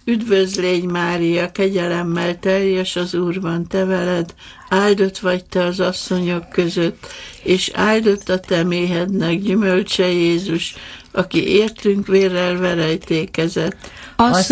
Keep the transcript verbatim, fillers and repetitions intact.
Üdvözlégy Mária, kegyelemmel teljes, az Úr van te veled, áldott vagy te az asszonyok között, és áldott a te méhednek gyümölcse Jézus, aki értünk vérrel verejtékezett. Az,